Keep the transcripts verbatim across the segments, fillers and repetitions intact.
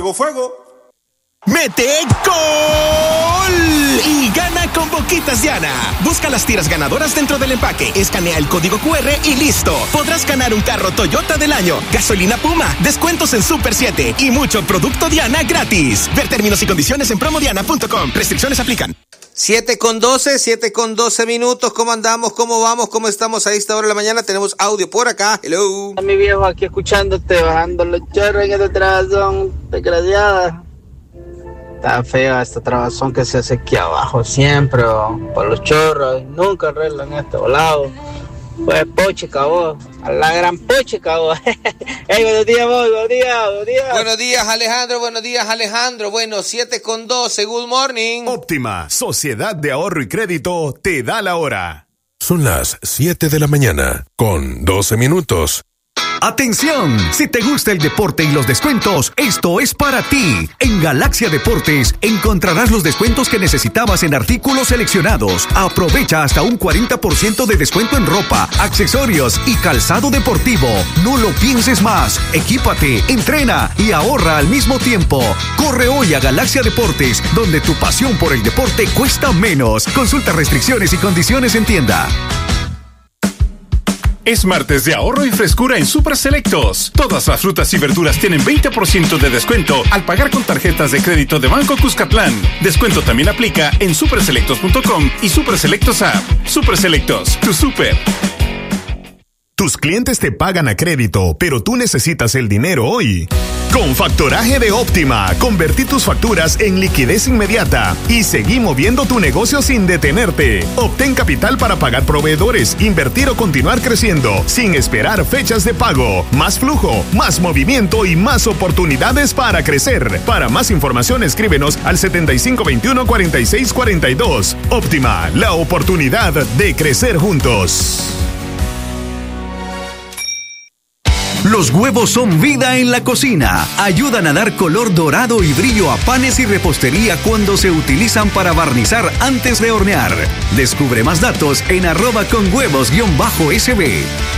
fuego, fuego. ¡Mete gol! Y gana con Boquitas Diana. Busca las tiras ganadoras dentro del empaque, escanea el código cu erre y listo. Podrás ganar un carro Toyota del año, gasolina Puma, descuentos en Super siete y mucho producto Diana gratis. Ver términos y condiciones en promodiana punto com. Restricciones aplican. siete con doce, siete con doce minutos. ¿Cómo andamos? ¿Cómo vamos? ¿Cómo estamos a esta hora de la mañana? Tenemos audio por acá. Hello. A mi viejo aquí escuchándote, bajando los chorros en este trabazón, desgraciada. Está fea esta trabazón que se hace aquí abajo siempre, oh, por los chorros. Nunca arreglan este volado. Pues poche, cabó. A la gran poche, cabó. Hey, buenos días, vos. Buenos días, buenos días. Buenos días, Alejandro. Buenos días, Alejandro. Bueno, siete con doce. Good morning. Óptima, Sociedad de Ahorro y Crédito, te da la hora. Son las siete de la mañana, con doce minutos. ¡Atención! Si te gusta el deporte y los descuentos, esto es para ti. En Galaxia Deportes encontrarás los descuentos que necesitabas en artículos seleccionados. Aprovecha hasta un cuarenta por ciento de descuento en ropa, accesorios y calzado deportivo. No lo pienses más. Equípate, entrena y ahorra al mismo tiempo. Corre hoy a Galaxia Deportes, donde tu pasión por el deporte cuesta menos. Consulta restricciones y condiciones en tienda. Es martes de ahorro y frescura en Super Selectos. Todas las frutas y verduras tienen veinte por ciento de descuento al pagar con tarjetas de crédito de Banco Cuscatlán. Descuento también aplica en super selectos punto com y Super Selectos App. Super Selectos, tu super. Tus clientes te pagan a crédito, pero tú necesitas el dinero hoy. Con Factoraje de Óptima, convertí tus facturas en liquidez inmediata y seguí moviendo tu negocio sin detenerte. Obtén capital para pagar proveedores, invertir o continuar creciendo, sin esperar fechas de pago. Más flujo, más movimiento y más oportunidades para crecer. Para más información, escríbenos al setenta y cinco veintiuno cuarenta y seis cuarenta y dos. Óptima, la oportunidad de crecer juntos. Los huevos son vida en la cocina. Ayudan a dar color dorado y brillo a panes y repostería cuando se utilizan para barnizar antes de hornear. Descubre más datos en arroba con huevos guión bajo S B.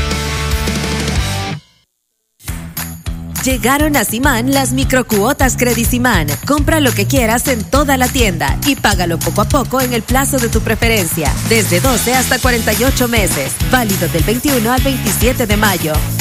Llegaron a Simán las microcuotas Credisimán. Compra lo que quieras en toda la tienda y págalo poco a poco en el plazo de tu preferencia. Desde doce hasta cuarenta y ocho meses. Válido del veintiuno al veintisiete de mayo.